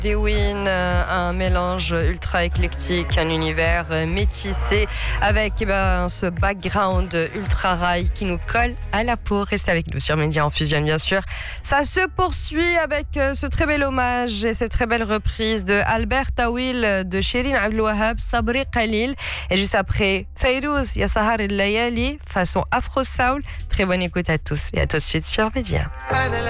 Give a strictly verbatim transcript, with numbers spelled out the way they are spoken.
Dewin, un mélange ultra éclectique, un univers métissé avec eh ben, ce background ultra rail qui nous colle à la peau. Restez avec nous sur Média en Fusion, bien sûr. Ça se poursuit avec ce très bel hommage et cette très belle reprise de Albert Tawil de Shirin Abdel Wahab, Sabri Khalil. Et juste après, Fayrouz, Ya Sahar El Layali, façon Afro Soul. Très bonne écoute à tous et à tout de suite sur Média.